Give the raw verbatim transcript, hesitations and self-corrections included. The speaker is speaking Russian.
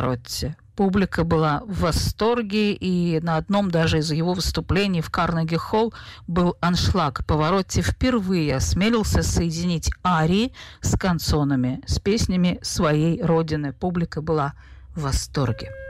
Паваротти. Публика была в восторге, и на одном даже из его выступлений в Карнеги-холл был аншлаг. Паваротти впервые осмелился соединить арии с канцонами, с песнями своей родины. Публика была в восторге.